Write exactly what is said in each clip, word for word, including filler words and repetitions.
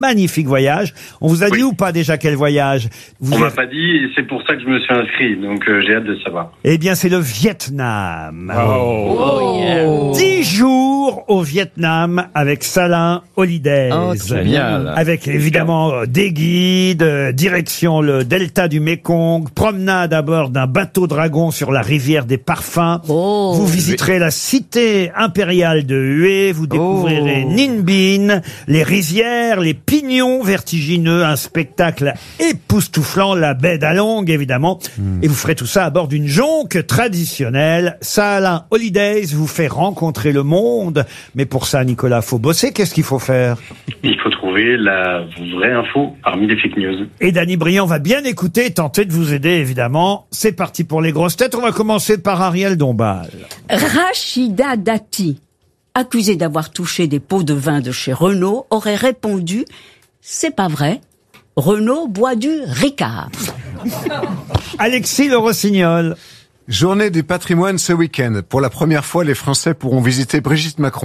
magnifique voyage. On vous a dit Oui. ou pas déjà quel voyage vous On m'a êtes... pas dit et c'est pour ça que je me suis inscrit, donc euh, j'ai hâte de savoir. Eh bien, c'est le Vietnam. Oh. Oh, yeah. Dix jours au Vietnam avec Salin Holidays. Oh, génial. Avec évidemment euh, des guides, euh, direction le delta du Mékong, promenade à bord d'un bateau dragon sur la rivière des parfums. Oh. Vous visiterez la cité impériale de Hue, vous découvrirez Oh. Ninh Binh, les rizières, les pignons vertigineux, un spectacle époustouflant, la baie d'Along évidemment. Et vous ferez tout ça à bord d'une jonque traditionnelle. Salin Holidays vous fait rencontrer le monde. Mais pour ça, Nicolas, faut bosser. Qu'est-ce qu'il faut faire? Il faut trouver la vraie info parmi les fake news. Et Dany Briand va bien écouter et tenter de vous aider, évidemment. C'est parti pour les grosses têtes. On va commencer par Ariel Dombal. Rachida Dati, accusée d'avoir touché des pots de vin de chez Renault, aurait répondu « C'est pas vrai, Renault boit du Ricard ». Alexis Le Rossignol. Journée du patrimoine ce week-end. Pour la première fois, les Français pourront visiter Brigitte Macron.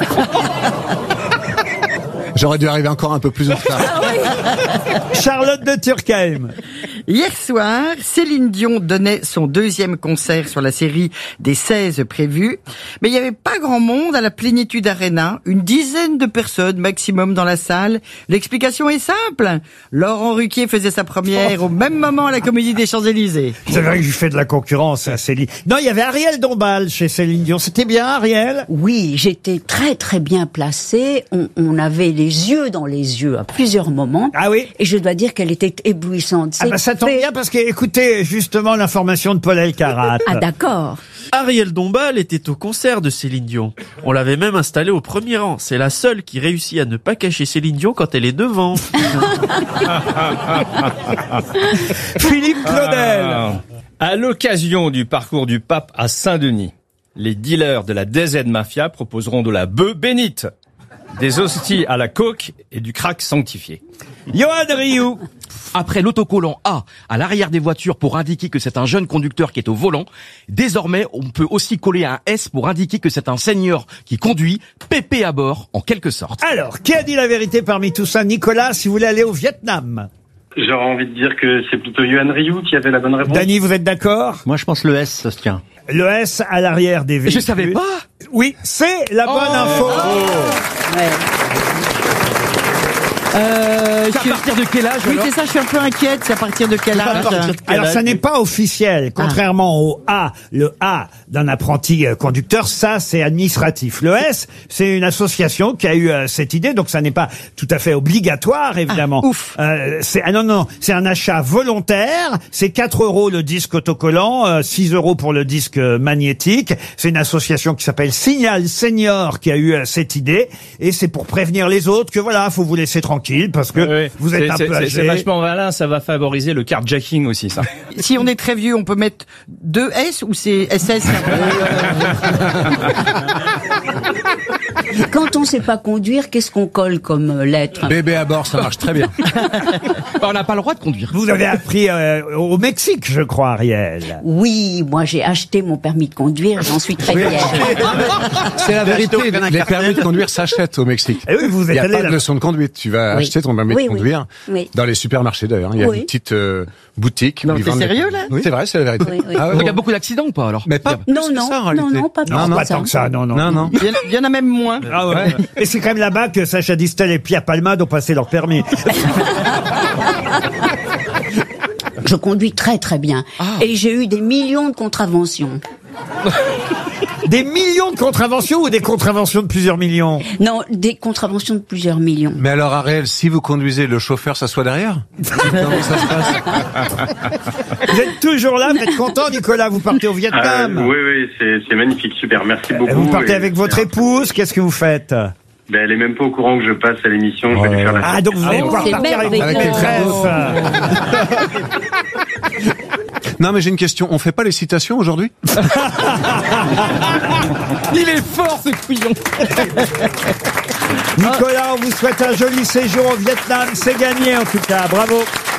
J'aurais dû arriver encore un peu plus en retard. Charlotte de Turckheim. Hier soir, Céline Dion donnait son deuxième concert sur la série des seize prévus. Mais il n'y avait pas grand monde à la Plénitude Arena. Une dizaine de personnes maximum dans la salle. L'explication est simple. Laurent Ruquier faisait sa première au même moment à la Comédie des Champs-Élysées. C'est vrai que je fais de la concurrence à Céline. Non, il y avait Ariel Dombal chez Céline Dion. C'était bien, Ariel? Oui, j'étais très très bien placée. On, on avait les yeux dans les yeux à plusieurs moments. Ah oui? Et je dois dire qu'elle était éblouissante. Ah bah ça tombe bien parce que écoutez justement l'information de Paul Elkarat. Ah d'accord. Ariel Dombal était au concert de Céline Dion. On l'avait même installée au premier rang. C'est la seule qui réussit à ne pas cacher Céline Dion quand elle est devant. Philippe Claudel. Ah. À l'occasion du parcours du pape à Saint-Denis, les dealers de la D Z Mafia proposeront de la bœuf bénite, des hosties à la coke et du crack sanctifié. Johan Rioux. Après l'autocollant A à l'arrière des voitures pour indiquer que c'est un jeune conducteur qui est au volant, désormais on peut aussi coller un S pour indiquer que c'est un senior qui conduit, pépé à bord en quelque sorte. Alors, qui a dit la vérité parmi tout ça? Nicolas, si vous voulez aller au Vietnam. J'aurais envie de dire que c'est plutôt Yohan Ryu qui avait la bonne réponse. Dany, vous êtes d'accord? Moi, je pense le S, ça se tient. Le S à l'arrière des véhicules. Je savais pas. Oui, c'est la bonne Oh. info. Ouais. Euh, C'est à je- partir de quel âge Oui, alors c'est ça, je suis un peu inquiète. C'est à partir de quel âge? Alors, ça n'est pas officiel. Contrairement au A, le A d'un apprenti euh, conducteur, ça, c'est administratif. Le S, c'est une association qui a eu euh, cette idée, donc ça n'est pas tout à fait obligatoire, évidemment. Ah, ouf. Euh, c'est, ah non, non, c'est un achat volontaire. C'est quatre euros le disque autocollant, euh, six euros pour le disque euh, magnétique. C'est une association qui s'appelle Signal Senior qui a eu euh, cette idée. Et c'est pour prévenir les autres que voilà, faut vous laisser tranquille parce que Oui, oui. vous êtes C'est- un c'est- peu c'est- âgé. C'est vachement malin, ça va favoriser le carjacking aussi, ça. Si on est très vieux, on peut mettre deux S ou c'est S S? Quand on sait pas conduire, qu'est-ce qu'on colle comme euh, lettre? Bébé à bord, ça marche très bien. On n'a pas le droit de conduire. Vous avez appris euh, au Mexique, je crois, Ariel. Oui, moi j'ai acheté mon permis de conduire, j'en suis très fière. C'est la vérité. Les permis de conduire s'achètent au Mexique. Et oui, vous Il êtes n'y a allé pas de là. leçon de conduite. Tu vas Oui. acheter ton permis Oui, de oui. conduire Oui. dans les supermarchés d'ailleurs. Il y a Oui. une petite euh, boutique. Non, où ils t'es vendent les- sérieux, là? Oui, c'est vrai, c'est la vérité. Oui, oui. Ah ouais, Il y a bon. beaucoup d'accidents ou pas alors? Mais pas plus Non, que non, ça en non, réalité. non, pas plus. Non, Non, pas ça. tant que ça, non, non. Non, non. Il y en a- il y en a même moins. Ah ouais. Et c'est quand même là-bas que Sacha Distel et Pierre Palmade ont passé leur permis. Je conduis très très bien. Et j'ai eu des millions de contraventions. Des millions de contraventions ou des contraventions de plusieurs millions? Non, des contraventions de plusieurs millions. Mais alors, Ariel, si vous conduisez, le chauffeur s'assoit derrière? Comment ça se passe? Vous êtes toujours là, vous êtes content, Nicolas? Vous partez au Ah, Vietnam? oui, oui, c'est, c'est magnifique, super, merci beaucoup. Vous partez Et avec votre c'est- épouse, qu'est-ce que vous faites? Ben, elle est même pas au courant que je passe à l'émission, je vais lui faire la... Ah, donc vous allez Oh, pouvoir c'est partir avec votre merveilleux. maîtresse. Non, mais j'ai une question. On fait pas les citations aujourd'hui? Il est fort ce couillon. Nicolas, on vous souhaite un joli séjour au Vietnam. C'est gagné en tout cas. Bravo.